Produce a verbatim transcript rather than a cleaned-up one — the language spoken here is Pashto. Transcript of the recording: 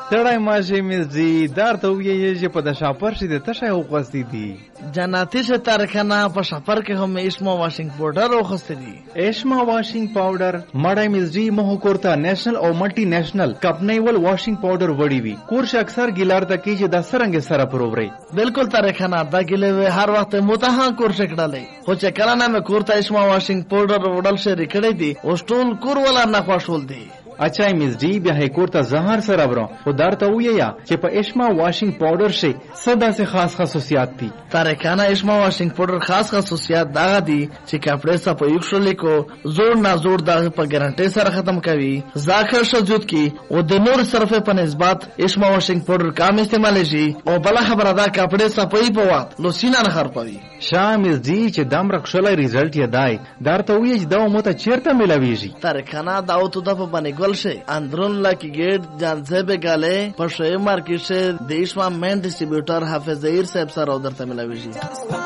ستړی ماشي مزدي دار ته ویې چې په د شاپر شي د تشه وغوستې دي جناتي شه تارکنه په شاپر کې هم اسما واشنګ پاوډر وغوستې دي. اسما واشنګ پاوډر مړی مزدي مه کورته نېشنل او ملټي نېشنل کمپنۍ ول واشنګ پاوډر وړي وي کورش اکثر ګیلار ته کې چې د سرنګ سره پرووري بالکل تارکنه دا ګلې هر وخت متها کورش کړلې خو چې کله نه مې کورته اسما واشنګ پاوډر وړل شي ریکړې دي او ټول کور ولا نه خوشول دي. اچھا مزدی بیا هیکور ته زهر سره برو خو درته ویا چې په اشما واشنګ پاوډر شي صدا سے خاص خصوصیات دي. تارکانه اشما واشنګ پاوډر خاص خصوصیات دا دي چې کپڑے صفه یو شلې کو زور نه زور دا په ګارانټي سره ختم کوي ځاخر شجود کی او د نور صرفه په نسبت اشما واشنګ پاوډر کم استعمال شي او بل خبره دا کپڑے صفه په وخت لو سینه نه خرپوي. شامل دی چې دم رخصلای ریزلټ یې دای درته وی چې دا مو ته چیرته ملاویږي. تارکانه دا او ته د په باندې से अंदरून Laki gate जानसे पे गाले पर शे मार्केट से देश में मेन डिस्ट्रीब्यूटर हाफिज जहीर साहब सर उधर से मिला विजी.